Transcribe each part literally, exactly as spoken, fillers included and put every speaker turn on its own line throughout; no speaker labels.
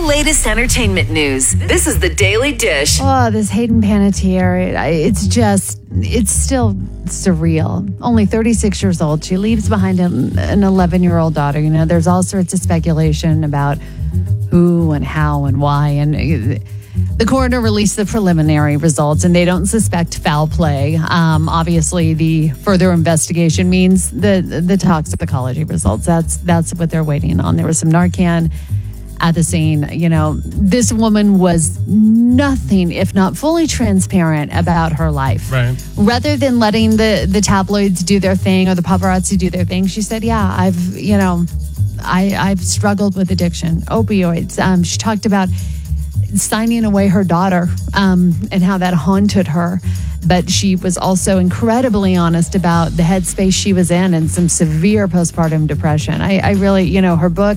latest entertainment news. This is the Daily Dish.
Oh, this Hayden Panettiere, it's just, it's still surreal. Only thirty-six years old. She leaves behind an eleven-year-old daughter. You know, there's all sorts of speculation about who and how and why. And the coroner released the preliminary results, and they don't suspect foul play. Um, obviously, the further investigation means the the toxicology results. That's that's what they're waiting on. There was some Narcan at the scene. You know, this woman was nothing if not fully transparent about her life.
Right.
Rather than letting the the tabloids do their thing or the paparazzi do their thing, she said, "Yeah, I've you know, I I've struggled with addiction, opioids." Um, she talked about signing away her daughter um, and how that haunted her. But she was also incredibly honest about the headspace she was in and some severe postpartum depression. I, I really, you know, her book,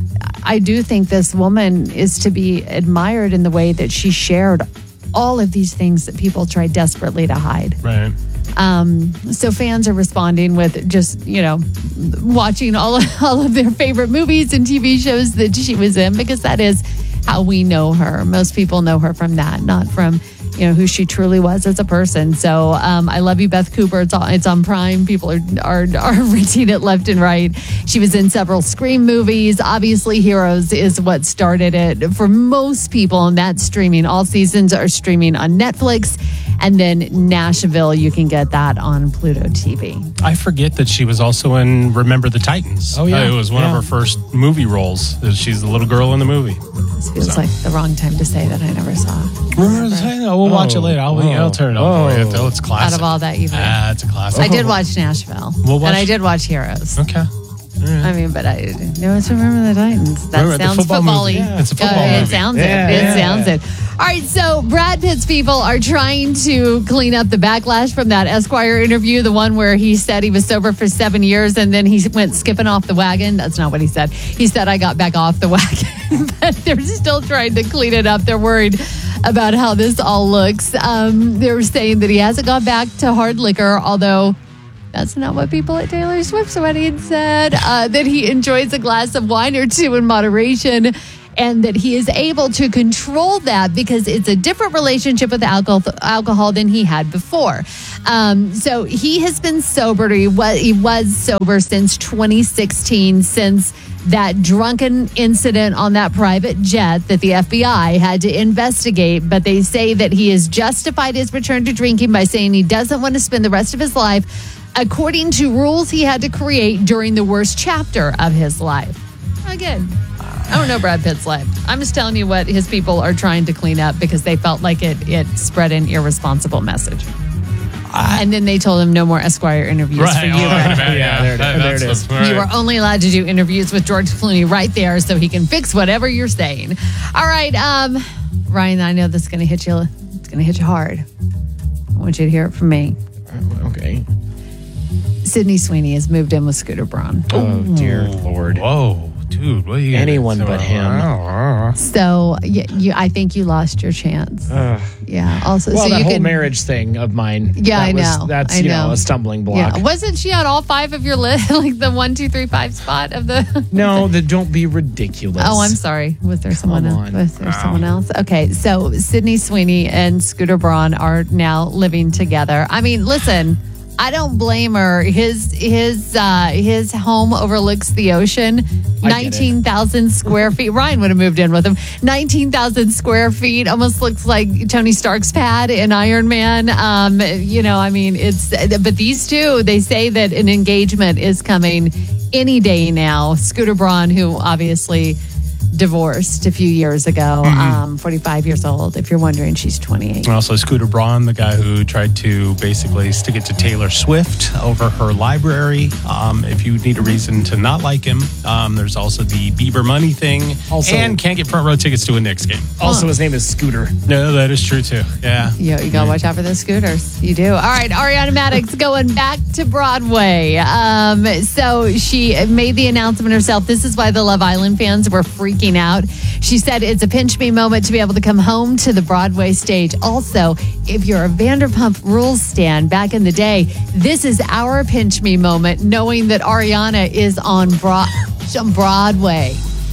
I do think this woman is to be admired in the way that she shared all of these things that people try desperately to hide.
Right.
Um, so fans are responding with just, you know, watching all, all of their favorite movies and T V shows that she was in, because that is how we know her. Most people know her from that, not from, you know, who she truly was as a person. So um, I Love You, Beth Cooper. It's on, it's on Prime. People are, are are renting it left and right. She was in several Scream movies. Obviously, Heroes is what started it for most people, and that's streaming. All seasons are streaming on Netflix. And then Nashville, you can get that on Pluto T V.
I forget that she was also in Remember the Titans.
Oh, yeah.
Uh, it was one
yeah.
of her first movie roles. She's the little girl in the movie.
This feels
So.
like the wrong time to say that I never saw.
Remember the Titans? Oh, we'll watch it later. I'll,
Oh.
I'll turn it on for you. Though. It's classic.
Out of all that, you've
Ah, it's a classic.
I did watch Nashville.
We'll watch-
And I did watch Heroes.
Okay.
I mean, but I know it's Remember the Titans. That
Remember the
sounds
football
football-y.
movie. Yeah, it's a football
Uh, It
movie.
sounds
Yeah,
it. It
yeah.
sounds it. All right, so Brad Pitt's people are trying to clean up the backlash from that Esquire interview, the one where he said he was sober for seven years and then he went skipping off the wagon. That's not what he said. He said, I got back off the wagon. But they're still trying to clean it up. They're worried about how this all looks. Um, they were saying that he hasn't gone back to hard liquor, although that's not what people at Taylor Swift's wedding said. Uh, that he enjoys a glass of wine or two in moderation, and that he is able to control that because it's a different relationship with alcohol, alcohol than he had before. Um, so he has been sober. He was, he was sober since twenty sixteen, since that drunken incident on that private jet that the F B I had to investigate. But they say that he has justified his return to drinking by saying he doesn't want to spend the rest of his life according to rules he had to create during the worst chapter of his life. Again, I don't know Brad Pitt's life. I'm just telling you what his people are trying to clean up because they felt like it it spread an irresponsible message. I, and then they told him no more Esquire interviews
Right.
for you.
Oh,
Brad.
yeah,
Yeah, there it is.
that-
There
that's
it is.
the- right.
You are only allowed to do interviews with George Clooney right there so he can fix whatever you're saying. All right, um, Ryan, I know this is going to hit you. It's going to hit you hard. I want you to hear it from me.
Okay.
Sydney Sweeney has moved in with Scooter Braun.
Oh, dear Lord.
Whoa, dude. What are you
Anyone
gonna-
but him.
So you, you, I think you lost your chance.
Ugh.
Yeah. Also,
Well,
so
that
you
whole
can,
marriage thing of mine.
Yeah,
that
I
was,
know.
That's,
I
you
know.
know, a stumbling block.
Yeah. Wasn't she on all five of your list? Like the one, two, three, five spot of the.
No, the, don't be ridiculous.
Oh, I'm sorry. Was there someone
Come
else?
on.
Was there someone else? Okay, so Sydney Sweeney and Scooter Braun are now living together. I mean, listen, I don't blame her. His his uh, his home overlooks the ocean. Nineteen thousand square feet. Ryan would have moved in with him. Nineteen thousand square feet. Almost looks like Tony Stark's pad in Iron Man. Um, you know, I mean, it's. But these two, they say that an engagement is coming any day now. Scooter Braun, who obviously divorced a few years ago,
Mm-hmm.
um, forty-five years old. If you're wondering, she's twenty-eight.
And also Scooter Braun, the guy who tried to basically stick it to Taylor Swift over her library. Um, if you need a reason to not like him, um, there's also the Bieber money thing.
Also-
and can't get front row tickets to a Knicks game.
Also, his name is Scooter.
No, that is true too. Yeah.
You, you gotta watch out for those scooters. You do. All right, Ariana Madix going back to Broadway. Um, so she made the announcement herself. This is why the Love Island fans were freaking out. She said it's a pinch me moment to be able to come home to the Broadway stage. Also, if you're a Vanderpump Rules stan back in the day, this is our pinch me moment, knowing that Ariana is on, Bro- on Broadway.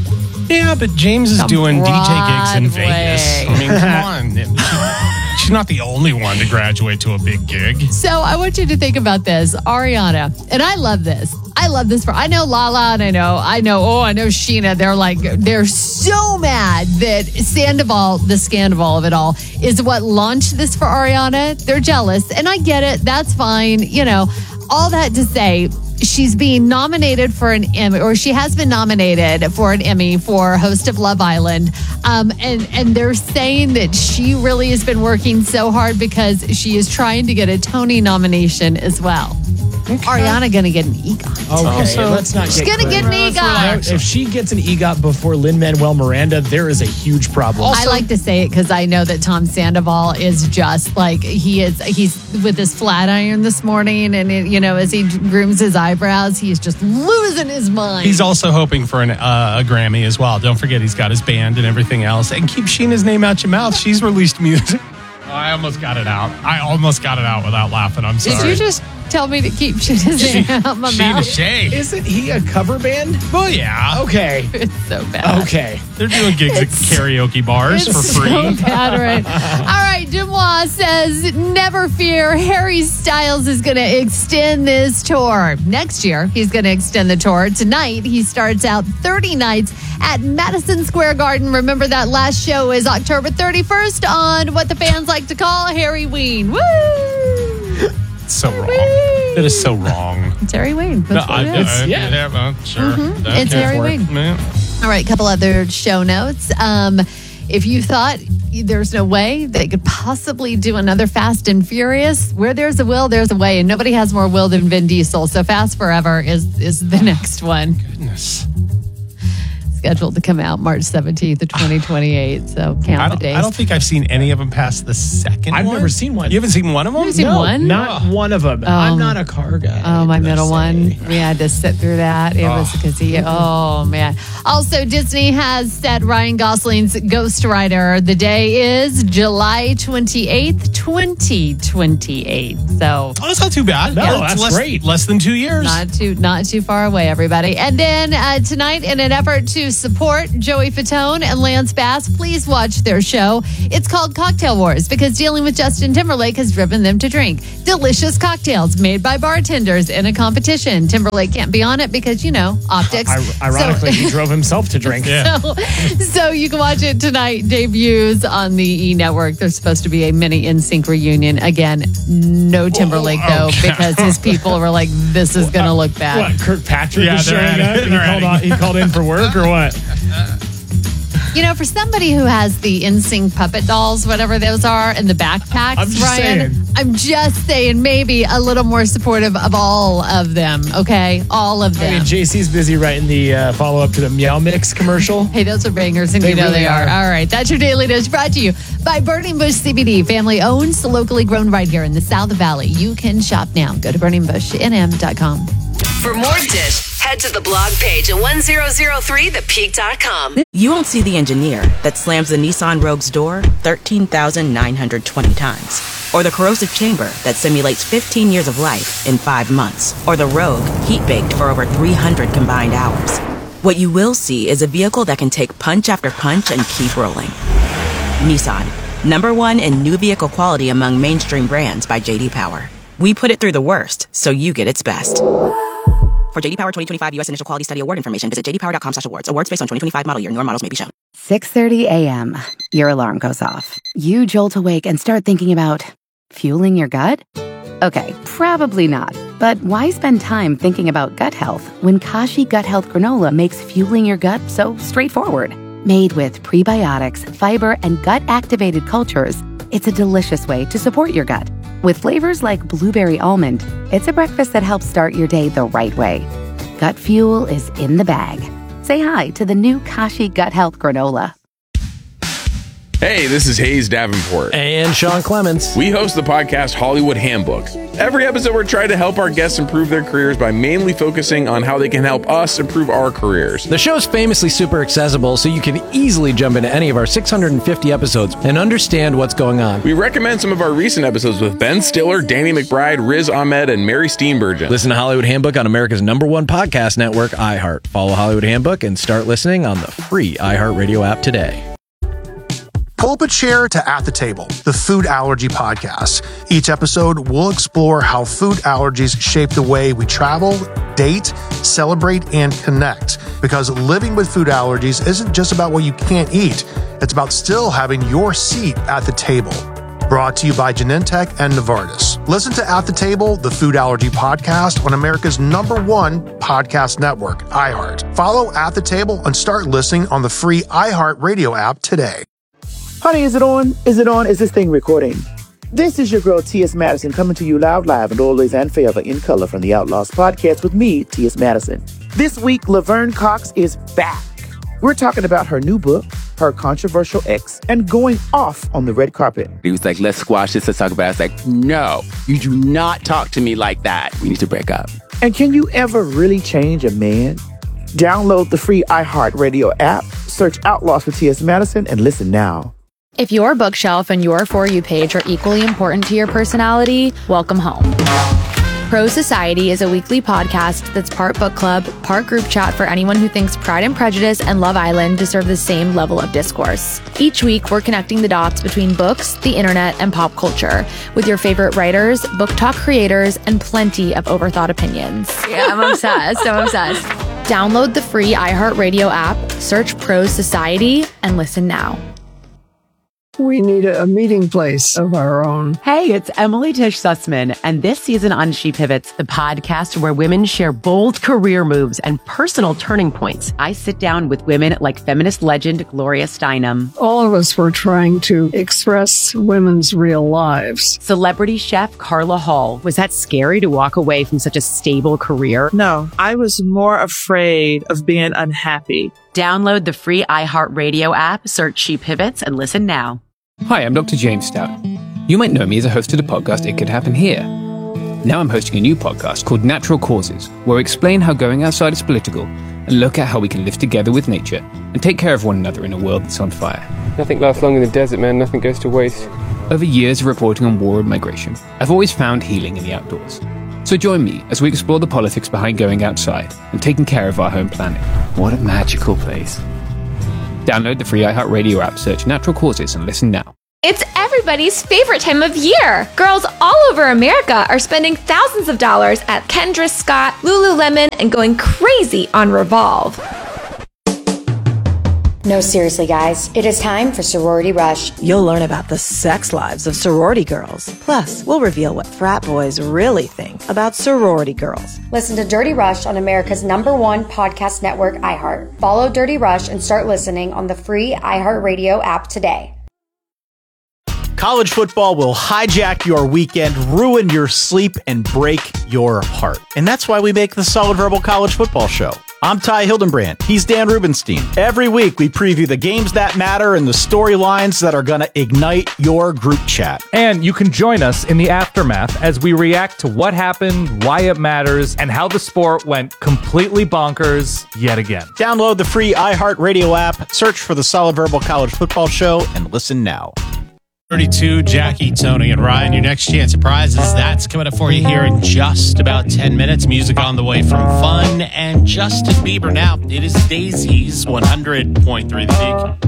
Yeah, but James is
On
doing D J gigs in Vegas.
Broadway.
I mean, come on. She- she's not the only one to graduate to a big gig.
So I want you to think about this, Ariana, and I love this. I love this for, I know Lala and I know, I know, oh, I know Sheena. They're like, they're so mad that Sandoval, the scandal of it all, is what launched this for Ariana. They're jealous, and I get it. That's fine. You know, all that to say, she's being nominated for an Emmy, or she has been nominated for an Emmy for host of Love Island. Um, and, and they're saying that she really has been working so hard because she is trying to get a Tony nomination as well. Ariana going to get an EGOT.
Okay,
Also,
let's not
She's
get
going to get an
crazy.
EGOT.
No, if she gets an EGOT before Lin-Manuel Miranda, there is a huge problem.
I like to say it because I know that Tom Sandoval is just like he is. He's with his flat iron this morning, and it, you know, as he grooms his eyebrows, he's just losing his mind.
He's also hoping for an, uh, a Grammy as well. Don't forget, he's got his band and everything else. And keep Sheena's name out your mouth. She's released music. Oh, I almost got it out. I almost got it out without laughing. I'm sorry.
Did you just tell me to keep Sheena's name out my
Sheena
mouth?
Shea.
Isn't he a cover band?
Well, yeah.
Okay.
It's so bad.
Okay.
They're doing gigs at karaoke bars
It's
for free.
so bad, right? All right, Dumois says, never fear, Harry Styles is going to extend this tour. Next year, he's going to extend the tour. Tonight, he starts out thirty nights at Madison Square Garden. Remember, that last show is October thirty-first on what the fans like to call Harry Ween. Woo!
It's so wrong. That is so wrong.
It's Harry Ween. That's
No,
what
I-
it is.
I-
yeah.
yeah, well, sure.
Mhm.
Okay.
It's Harry
For it.
Ween.
Yeah.
All right, a couple other show notes. Um, if you thought there's no way they could possibly do another Fast and Furious, where there's a will, there's a way, and nobody has more will than Vin Diesel. So Fast Forever is is the next one,
Goodness.
scheduled to come out March seventeenth of twenty twenty-eight. So count
I
the
don't,
days.
I don't think I've seen any of them past the second
I've
one.
never seen one.
You haven't seen one of them?
You've seen
No,
one?
not one of them. I'm not a car guy.
Oh, my
did I
middle
say?
one. We had to sit through that. It was because he, oh, man. Also, Disney has set Ryan Gosling's Ghost Rider. The day is July twenty-eighth, twenty twenty-eight. So,
Oh, that's not too bad.
No,
it's
that's
less,
great.
Less than two years.
not too, not too far away, everybody. And then uh, tonight, in an effort to support Joey Fatone and Lance Bass, please watch their show. It's called Cocktail Wars because dealing with Justin Timberlake has driven them to drink delicious cocktails made by bartenders in a competition. Timberlake can't be on it because, you know, optics.
I- ironically,
So-
he drove himself to drink.
Yeah.
So, so you can watch it tonight. Debuts on the E! Network. There's supposed to be a mini N Sync reunion. Again, no Timberlake,
Oh,
though,
okay.
because his people were like, this is going to look bad.
What, Kirkpatrick
Yeah,
is
they're
showing
adding-
up? He
they're
called, on,
adding-
he called in for work or what?
You know, for somebody who has the N Sync puppet dolls, whatever those are, and the backpacks,
I'm just
Ryan,
saying.
I'm just saying maybe a little more supportive of all of them, okay? All of
I
them.
mean, J C's busy writing the uh, follow up to the Meow Mix commercial.
Hey, those are bangers, and
They
you know
really
they are.
are.
All right, that's your Daily Dish brought to you by Burning Bush C B D, family owned, locally grown right here in the South Valley. You can shop now. Go to burning bush n m dot com.
For more Dish, head to the blog page at ten oh three the peak dot com.
You won't see the engineer that slams the Nissan Rogue's door thirteen thousand nine hundred twenty times. Or the corrosive chamber that simulates fifteen years of life in five months. Or the Rogue heat-baked for over three hundred combined hours. What you will see is a vehicle that can take punch after punch and keep rolling. Nissan, number one in new vehicle quality among mainstream brands by J D Power. We put it through the worst, so you get its best. For J D Power twenty twenty-five U S Initial Quality Study Award information, visit j d power dot com slash awards. Awards based on twenty twenty-five model year. Newer models may be shown.
six thirty a.m. Your alarm goes off. You jolt awake and start thinking about fueling your gut? Okay, probably not. But why spend time thinking about gut health when Kashi Gut Health Granola makes fueling your gut so straightforward? Made with prebiotics, fiber, and gut-activated cultures, it's a delicious way to support your gut. With flavors like blueberry almond, it's a breakfast that helps start your day the right way. Gut fuel is in the bag. Say hi to the new Kashi Gut Health Granola.
Hey, this is Hayes Davenport.
And Sean Clements.
We host the podcast Hollywood Handbook. Every episode, we're trying to help our guests improve their careers by mainly focusing on how they can help us improve our careers.
The show's famously super accessible, so you can easily jump into any of our six hundred fifty episodes and understand what's going on.
We recommend some of our recent episodes with Ben Stiller, Danny McBride, Riz Ahmed, and Mary Steenburgen.
Listen to Hollywood Handbook on America's number one podcast network, iHeart. Follow Hollywood Handbook and start listening on the free iHeartRadio app today.
Pull up a chair to At the Table, the food allergy podcast. Each episode, we'll explore how food allergies shape the way we travel, date, celebrate, and connect. Because living with food allergies isn't just about what you can't eat. It's about still having your seat at the table. Brought to you by Genentech and Novartis. Listen to At the Table, the food allergy podcast on America's number one podcast network, iHeart. Follow At the Table and start listening on the free iHeart Radio app today.
Honey, is it on? Is it on? Is this thing recording? This is your girl, T S. Madison, coming to you loud, live, and always and forever in color from the Outlaws podcast with me, T S. Madison. This week, Laverne Cox is back. We're talking about her new book, her controversial ex, and going off on the red carpet.
He was like, let's squash this, let's talk about it. I was like, no, you do not talk to me like that. We need to break up.
And can you ever really change a man? Download the free iHeartRadio app, search Outlaws for T S. Madison, and listen now.
If your bookshelf and your For You page are equally important to your personality, welcome home. Pro Society is a weekly podcast that's part book club, part group chat for anyone who thinks Pride and Prejudice and Love Island deserve the same level of discourse. Each week, we're connecting the dots between books, the internet, and pop culture with your favorite writers, book talk creators, and plenty of overthought opinions.
Yeah, I'm obsessed. I'm obsessed.
Download the free iHeartRadio app, search Pro Society, and listen now.
We need a meeting place of our own.
Hey, it's Emily Tish Sussman, and this season on She Pivots, the podcast where women share bold career moves and personal turning points. I sit down with women like feminist legend Gloria Steinem.
All of us were trying to express women's real lives.
Celebrity chef Carla Hall. Was that scary to walk away from such a stable career?
No, I was more afraid of being unhappy.
Download the free iHeartRadio app, search She Pivots, and listen now.
Hi, I'm Doctor James Stout. You might know me as a host of the podcast It Could Happen Here. Now I'm hosting a new podcast called Natural Causes, where we explain how going outside is political and look at how we can live together with nature and take care of one another in a world that's on fire.
Nothing lasts long in the desert, man. Nothing goes to waste.
Over years of reporting on war and migration, I've always found healing in the outdoors. So join me as we explore the politics behind going outside and taking care of our home planet. What a magical place. Download the free iHeartRadio app, search Natural Causes, and listen now.
It's everybody's favorite time of year. Girls all over America are spending thousands of dollars at Kendra Scott, Lululemon, and going crazy on Revolve.
No, seriously, guys. It is time for Sorority Rush.
You'll learn about the sex lives of sorority girls. Plus, we'll reveal what frat boys really think about sorority girls.
Listen to Dirty Rush on America's number one podcast network, iHeart. Follow Dirty Rush and start listening on the free iHeartRadio app today.
College football will hijack your weekend, ruin your sleep, and break your heart. And that's why we make the Solid Verbal College Football Show. I'm Ty Hildenbrand. He's Dan Rubenstein. Every week, we preview the games that matter and the storylines that are going to ignite your group chat.
And you can join us in the aftermath as we react to what happened, why it matters, and how the sport went completely bonkers yet again.
Download the free iHeartRadio app, search for the Solid Verbal College Football Show, and listen now.
thirty-two, Jackie, Tony, and Ryan. Your next chance at prizes. That's coming up for you here in just about ten minutes. Music on the way from Fun and Justin Bieber. Now, it is Daisy's one hundred point three The Beacon.